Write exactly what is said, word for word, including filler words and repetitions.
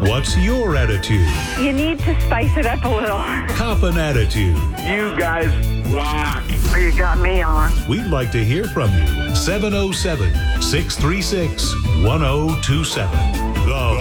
What's your attitude? You need to spice it up a little. Cop an attitude. You guys rock. You got me on. We'd like to hear from you. seven oh seven, six three six, one oh two seven. The